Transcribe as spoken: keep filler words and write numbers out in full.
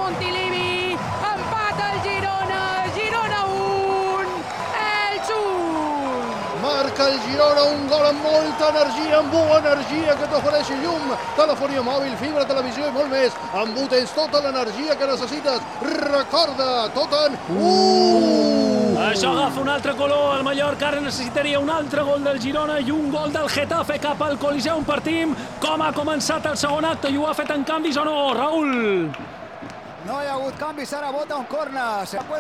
Montilivi, empat el Girona, Girona un, Elx un. Marca el Girona un gol amb molta energia, amb bona energia que t'ofereix llum, telefonia mòbil, fibra, televisió i molt més. Amb U tens tota l'energia que necessites. Recorda, tot en u! Això agafa un altre color. El Mallorca ara necessitaria un altre gol del Girona i un gol del Getafe cap al Coliseum. Partim com ha començat el segon acte i ho ha fet en canvis o no, Raül? No hi ha hagut canvis, ara vota un córner.